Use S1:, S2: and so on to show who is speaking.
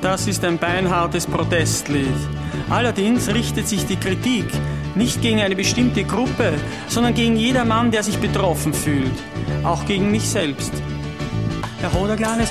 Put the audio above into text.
S1: Das ist ein beinhartes Protestlied. Allerdings richtet sich die Kritik nicht gegen eine bestimmte Gruppe, sondern gegen jedermann, der sich betroffen fühlt. Auch gegen mich selbst. Herr Hoderglanes,